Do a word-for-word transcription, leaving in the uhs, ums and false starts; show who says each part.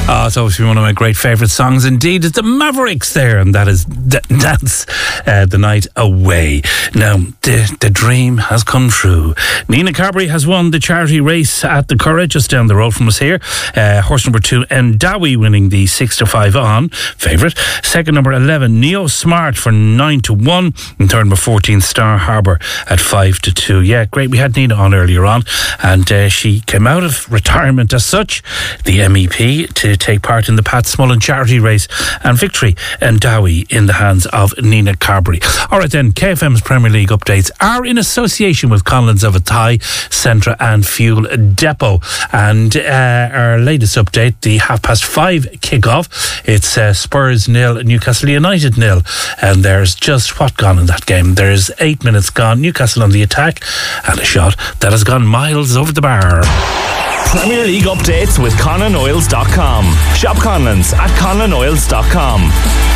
Speaker 1: Oh, it's obviously one of my great favourite songs indeed. It's the Mavericks there, and that is D- Dance uh, the Night Away. Now, the, the dream has come true. Nina Carberry has won the charity race at the Curragh, just down the road from us here. Uh, horse number two, Endawi, winning the six to five on, favourite. Second, number eleven, Neo Smart for nine to one. And third, number fourteen, Star Harbour at five to two. Yeah, great. We had Nina on earlier on, and uh, she came out of retirement as such, the M E P, to take part in the Pat Smullen charity race, and victory and Dowie in the hands of Nina Carberry. Alright then, K F M's Premier League updates are in association with Conlons of Athy, Centra and Fuel Depot, and uh, our latest update, the half past five kick-off, it's uh, Spurs nil, Newcastle United nil, and there's just what gone in that game. There's eight minutes gone, Newcastle on the attack, and a shot that has gone miles over the bar.
Speaker 2: Premier League updates with Conlon Oils dot com. Shop Conlons at Conlon Oils dot com.